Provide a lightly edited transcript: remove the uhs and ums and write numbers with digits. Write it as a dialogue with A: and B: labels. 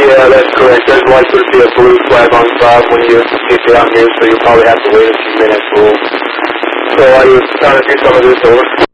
A: Yeah, that's correct. There's likely to be a blue flag on top when you get down here, so you'll probably have to wait a few minutes. So I was trying to do some of this over.